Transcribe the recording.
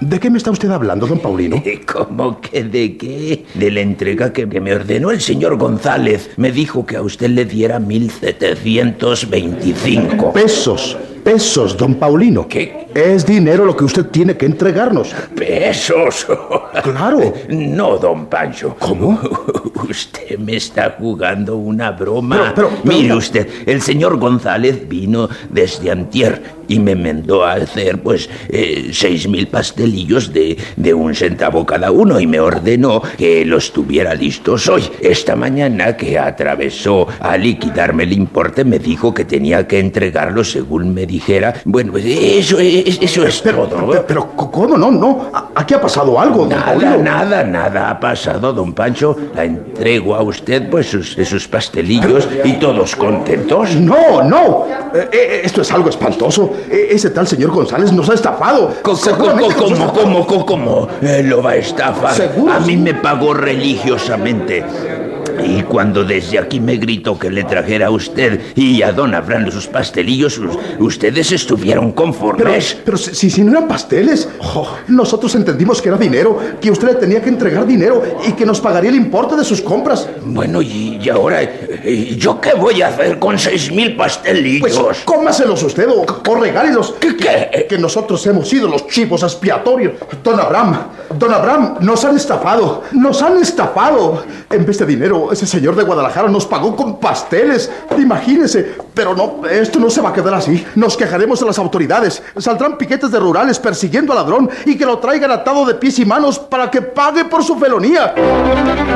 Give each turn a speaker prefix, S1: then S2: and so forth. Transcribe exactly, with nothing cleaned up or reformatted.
S1: ¿De qué me está usted hablando, don Paulino?
S2: ¿Cómo que de qué? De la entrega que me ordenó el señor González. Me dijo que a usted le diera mil setecientos veinticinco.
S1: Pesos, pesos, don Paulino.
S2: ¿Qué?
S1: Es dinero lo que usted tiene que entregarnos.
S2: ¿Pesos?
S1: Claro.
S2: No, don Pancho.
S1: ¿Cómo?
S2: Usted me está jugando una broma.
S1: Pero, pero, pero,
S2: Mire
S1: no.
S2: usted, el señor González vino desde antier y me mandó a hacer, pues, eh, seis mil pastelillos de, de un centavo cada uno y me ordenó que los tuviera listos hoy. Esta mañana que atravesó a liquidarme el importe me dijo que tenía que entregarlos según me dijera. Bueno, pues eso es, eso es
S1: Pero,
S2: todo.
S1: pero, pero, ¿cómo no? No. Aquí ha pasado algo, don
S2: Nada,
S1: Paulino.
S2: nada, nada ha pasado, don Pancho. La entrego a usted, pues, sus, esos pastelillos y todos contentos.
S1: No, no. Eh, eh, esto es algo espantoso. Eh, ese tal señor González nos ha estafado.
S2: Co- co-
S1: Seguramente
S2: co-
S1: nos ha
S2: ¿Cómo,
S1: estafado.
S2: cómo, cómo, cómo? Eh, lo va a estafar.
S1: Seguro,
S2: A mí
S1: sí.
S2: me pagó religiosamente. Y cuando desde aquí me gritó que le trajera a usted y a don Abraham sus pastelillos, us- ustedes estuvieron
S1: Pero,
S2: conformes.
S1: pero si, si- si no eran pasteles, oh, nosotros entendimos que era dinero, que usted le tenía que entregar dinero y que nos pagaría el importe de sus compras.
S2: Bueno, y, y ahora, eh, ¿yo qué voy a hacer con seis mil pastelillos?
S1: Pues cómaselos usted o, o regálelos.
S2: ¿Qué, qué?
S1: Que nosotros hemos sido los chivos expiatorios. Don Abraham, don Abraham, nos han estafado, nos han estafado. En vez de dinero, ese señor de Guadalajara nos pagó con pasteles. Imagínese. Pero no, esto no se va a quedar así. Nos quejaremos de las autoridades. Saldrán piquetes de rurales persiguiendo al ladrón y que lo traigan atado de pies y manos para que pague por su felonía.